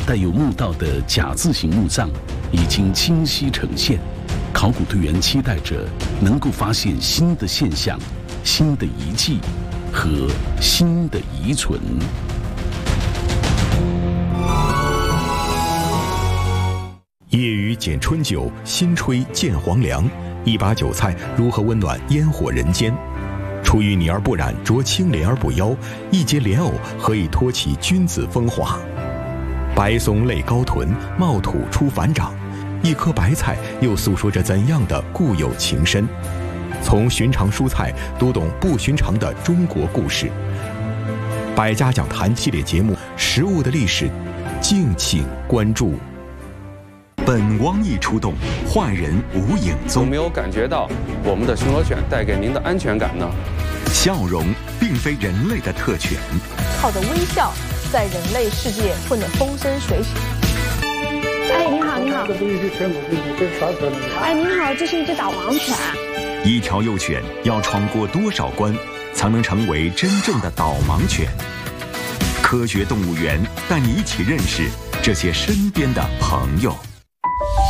带有墓道的甲字形墓葬已经清晰呈现，考古队员期待着能够发现新的现象、新的遗迹和新的遗存。 夜雨剪春酒，新炊见黄粱。一把酒菜如何温暖烟火人间？出淤泥而不染，濯清涟而不妖。一节莲藕何以托起君子风华？白松类高臀，茂土出繁长。一颗白菜又诉说着怎样的固有情深？从寻常蔬菜读懂不寻常的中国故事。百家讲坛系列节目《食物的历史》，敬请关注。 本汪一出动，坏人无影踪。 有没有感觉到我们的巡逻犬带给您的安全感呢？ 笑容并非人类的特权， 靠着微笑，在人类世界混得风生水起。 哎，你好，你好。 这东西是全部给你，这是啥犬？ 哎，您好，这是一只导盲犬。 一条幼犬要闯过多少关，才能成为真正的导盲犬？科学动物园带你一起认识这些身边的朋友。